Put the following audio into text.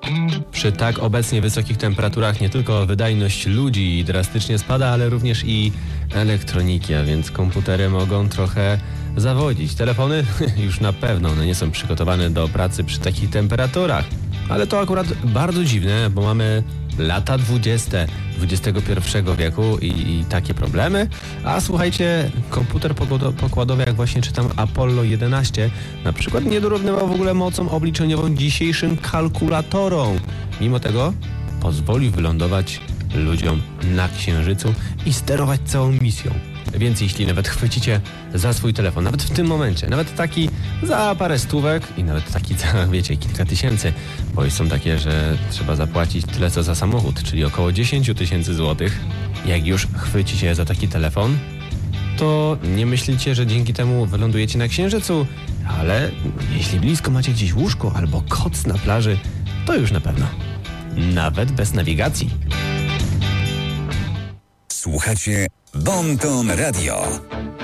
Przy tak obecnie wysokich temperaturach nie tylko wydajność ludzi drastycznie spada, ale również i elektroniki, a więc komputery mogą trochę zawodzić. Telefony już na pewno one nie są przygotowane do pracy przy takich temperaturach. Ale to akurat bardzo dziwne, bo mamy lata 20. XXI wieku i takie problemy. A słuchajcie, komputer pokładowy, jak właśnie czytam, Apollo 11, na przykład nie dorównywał w ogóle mocą obliczeniową dzisiejszym kalkulatorom. Mimo tego pozwoli wylądować ludziom na Księżycu i sterować całą misją. Więc jeśli nawet chwycicie za swój telefon, nawet w tym momencie, nawet taki za parę stówek i nawet taki za, wiecie, kilka tysięcy, bo są takie, że trzeba zapłacić tyle co za samochód, czyli około 10 000 złotych. Jak już chwycicie za taki telefon, to nie myślicie, że dzięki temu wylądujecie na Księżycu, ale jeśli blisko macie gdzieś łóżko albo koc na plaży, to już na pewno. Nawet bez nawigacji. Słuchacie Bon Ton Radio.